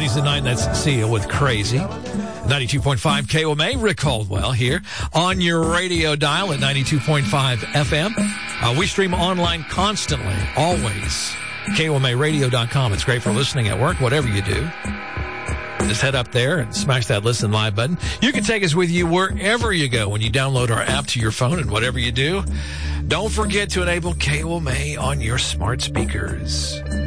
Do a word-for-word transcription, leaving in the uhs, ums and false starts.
Ladies and nine, that's Sia with Crazy. ninety-two point five K O M A, Rick Caldwell here on your radio dial at ninety-two point five F M. Uh, we stream online constantly, always. K O M A radio dot com. It's great for listening at work, whatever you do. Just head up there and smash that Listen Live button. You can take us with you wherever you go when you download our app to your phone, and whatever you do, don't forget to enable K O M A on your smart speakers.